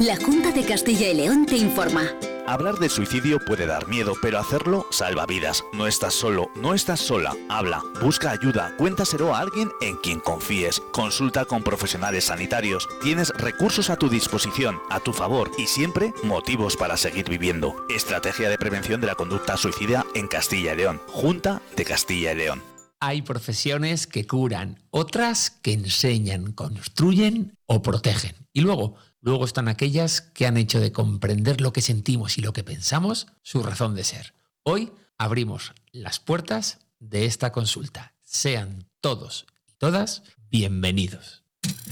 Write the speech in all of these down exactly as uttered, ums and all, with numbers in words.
La Junta de Castilla y León te informa. Hablar de suicidio puede dar miedo, pero hacerlo salva vidas. No estás solo, no estás sola. Habla, busca ayuda, cuéntaselo a alguien en quien confíes. Consulta con profesionales sanitarios. Tienes recursos a tu disposición, a tu favor y siempre motivos para seguir viviendo. Estrategia de prevención de la conducta suicida en Castilla y León. Junta de Castilla y León. Hay profesiones que curan, otras que enseñan, construyen o protegen. Y luego, luego están aquellas que han hecho de comprender lo que sentimos y lo que pensamos su razón de ser. Hoy abrimos las puertas de esta consulta. Sean todos y todas bienvenidos.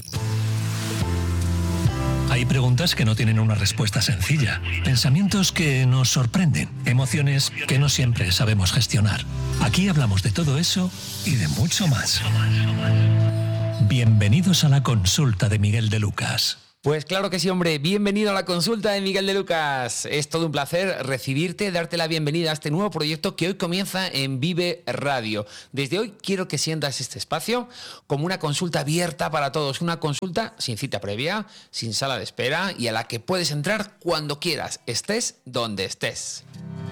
Hay preguntas que no tienen una respuesta sencilla, pensamientos que nos sorprenden, emociones que no siempre sabemos gestionar. Aquí hablamos de todo eso y de mucho más. Bienvenidos a la consulta de Miguel de Lucas. Pues claro que sí, hombre. Bienvenido a la consulta de Miguel de Lucas. Es todo un placer recibirte, darte la bienvenida a este nuevo proyecto que hoy comienza en Vive Radio. Desde hoy quiero que sientas este espacio como una consulta abierta para todos, una consulta sin cita previa, sin sala de espera y a la que puedes entrar cuando quieras, estés donde estés.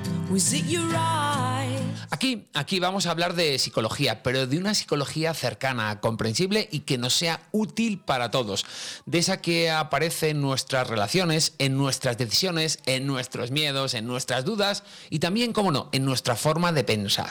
Aquí, aquí vamos a hablar de psicología, pero de una psicología cercana, comprensible y que nos sea útil para todos. De esa que aparece en nuestras relaciones, en nuestras decisiones, en nuestros miedos, en nuestras dudas y también, cómo no, en nuestra forma de pensar.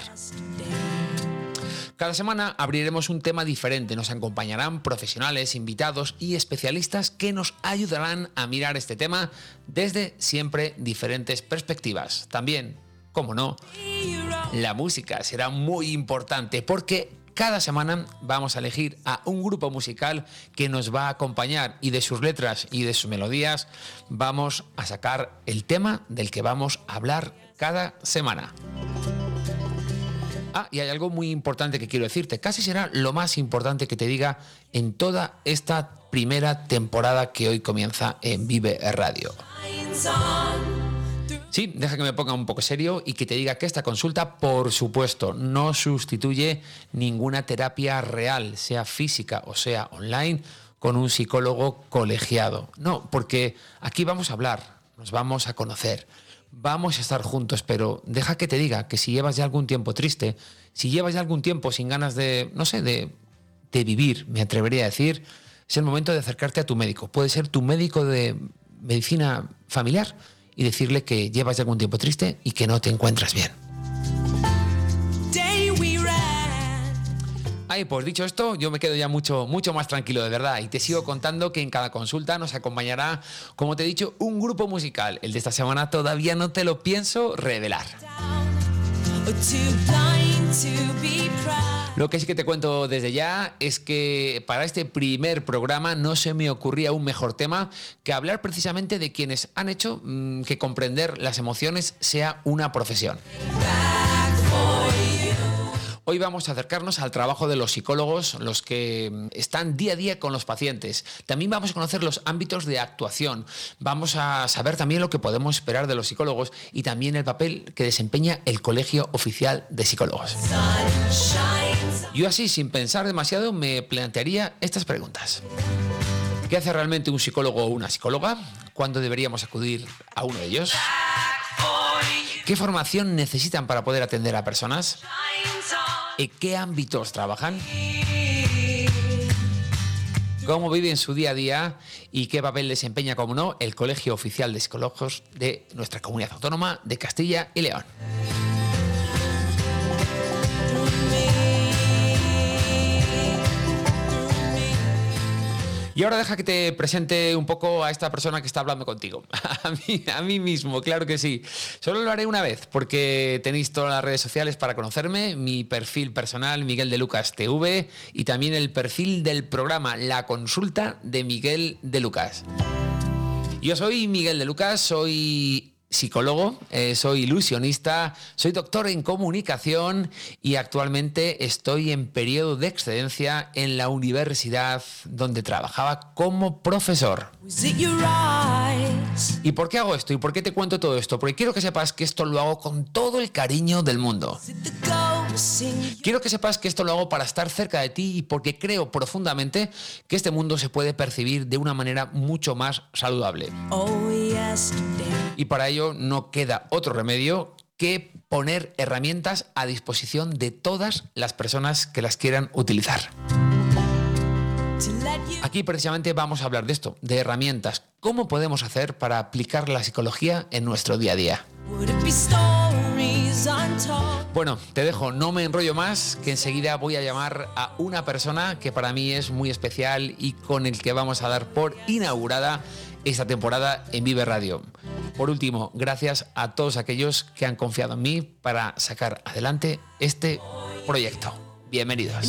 Cada semana abriremos un tema diferente, nos acompañarán profesionales, invitados y especialistas que nos ayudarán a mirar este tema desde siempre diferentes perspectivas. También, cómo no, la música será muy importante porque cada semana vamos a elegir a un grupo musical que nos va a acompañar y de sus letras y de sus melodías vamos a sacar el tema del que vamos a hablar cada semana. Ah, y hay algo muy importante que quiero decirte. Casi será lo más importante que te diga en toda esta primera temporada que hoy comienza en Vive Radio. Sí, deja que me ponga un poco serio y que te diga que esta consulta, por supuesto, no sustituye ninguna terapia real, sea física o sea online, con un psicólogo colegiado. No, porque aquí vamos a hablar, nos vamos a conocer, vamos a estar juntos, pero deja que te diga que si llevas ya algún tiempo triste, si llevas ya algún tiempo sin ganas de, no sé, de, de vivir, me atrevería a decir, es el momento de acercarte a tu médico. Puede ser tu médico de medicina familiar y decirle que llevas ya algún tiempo triste y que no te encuentras bien. Ay, pues dicho esto, yo me quedo ya mucho, mucho más tranquilo, de verdad. Y te sigo contando que en cada consulta nos acompañará, como te he dicho, un grupo musical. El de esta semana todavía no te lo pienso revelar. Lo que sí que te cuento desde ya es que para este primer programa no se me ocurría un mejor tema que hablar precisamente de quienes han hecho mmm, que comprender las emociones sea una profesión. Hoy vamos a acercarnos al trabajo de los psicólogos, los que están día a día con los pacientes. También vamos a conocer los ámbitos de actuación. Vamos a saber también lo que podemos esperar de los psicólogos y también el papel que desempeña el Colegio Oficial de Psicólogos. Yo así, sin pensar demasiado, me plantearía estas preguntas. ¿Qué hace realmente un psicólogo o una psicóloga? ¿Cuándo deberíamos acudir a uno de ellos? ¿Qué formación necesitan para poder atender a personas? ¿En qué ámbitos trabajan? ¿Cómo viven su día a día? ¿Y qué papel desempeña, como no, el Colegio Oficial de Psicólogos de nuestra comunidad autónoma de Castilla y León? Y ahora deja que te presente un poco a esta persona que está hablando contigo. A mí, a mí mismo, claro que sí. Solo lo haré una vez porque tenéis todas las redes sociales para conocerme, mi perfil personal, Miguel de Lucas T V, y también el perfil del programa La Consulta de Miguel de Lucas. Yo soy Miguel de Lucas, soy psicólogo, eh, soy ilusionista, soy doctor en comunicación y actualmente estoy en periodo de excedencia en la universidad donde trabajaba como profesor. ¿Y por qué hago esto? ¿Y por qué te cuento todo esto? Porque quiero que sepas que esto lo hago con todo el cariño del mundo. Quiero que sepas que esto lo hago para estar cerca de ti y porque creo profundamente que este mundo se puede percibir de una manera mucho más saludable. Y para ello no queda otro remedio que poner herramientas a disposición de todas las personas que las quieran utilizar. Aquí precisamente vamos a hablar de esto, de herramientas. ¿Cómo podemos hacer para aplicar la psicología en nuestro día a día? Bueno, te dejo, no me enrollo más, que enseguida voy a llamar a una persona que para mí es muy especial y con el que vamos a dar por inaugurada esta temporada en Vive Radio. Por último, gracias a todos aquellos que han confiado en mí para sacar adelante este proyecto. Bienvenidos.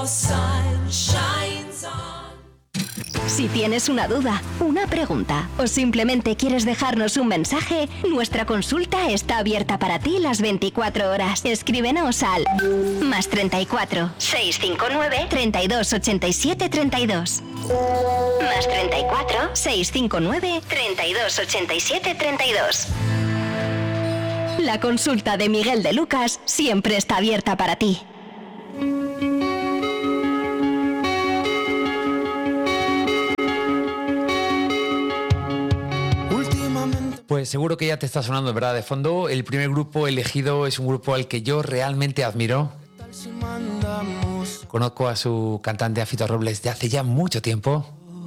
Si tienes una duda, una pregunta o simplemente quieres dejarnos un mensaje, nuestra consulta está abierta para ti las veinticuatro horas. Escríbenos al más treinta y cuatro, seiscientos cincuenta y nueve, treinta y dos ochenta y siete, treinta y dos. Más treinta y cuatro, seiscientos cincuenta y nueve, treinta y dos ochenta y siete, treinta y dos. La consulta de Miguel de Lucas siempre está abierta para ti. Pues seguro que ya te está sonando, ¿verdad? De fondo, el primer grupo elegido es un grupo al que yo realmente admiro. Conozco a su cantante, a Fito Robles, de hace ya mucho tiempo.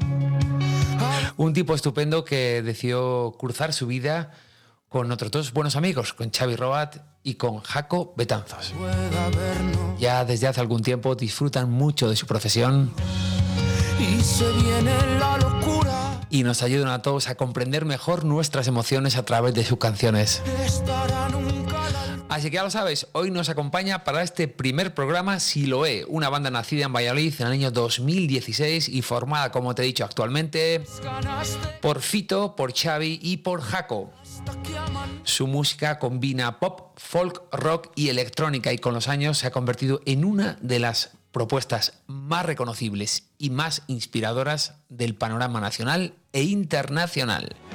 Un tipo estupendo que decidió cruzar su vida con otros dos buenos amigos, con Xavi Roat y con Jaco Betanzos. Ya desde hace algún tiempo disfrutan mucho de su profesión. Y se viene la locura. Y nos ayudan a todos a comprender mejor nuestras emociones a través de sus canciones. Así que ya lo sabes, hoy nos acompaña para este primer programa Siloé, una banda nacida en Valladolid en el año dos mil dieciséis y formada, como te he dicho actualmente, por Fito, por Xavi y por Jaco. Su música combina pop, folk, rock y electrónica y con los años se ha convertido en una de las propuestas más reconocibles y más inspiradoras del panorama nacional e internacional.